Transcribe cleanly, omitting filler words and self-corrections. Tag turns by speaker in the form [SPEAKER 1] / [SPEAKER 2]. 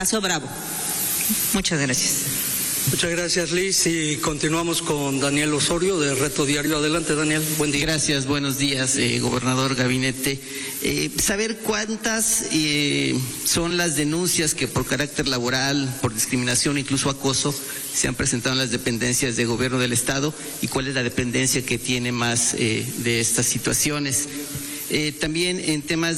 [SPEAKER 1] Bravo.
[SPEAKER 2] Muchas gracias.
[SPEAKER 3] Muchas gracias, Liz. Y continuamos con Daniel Osorio de Reto Diario. Adelante, Daniel. Buen día.
[SPEAKER 4] Gracias, buenos días, gobernador, gabinete. Saber cuántas son las denuncias que por carácter laboral, por discriminación, incluso acoso, se han presentado en las dependencias de gobierno del Estado y cuál es la dependencia que tiene más de estas situaciones. También en temas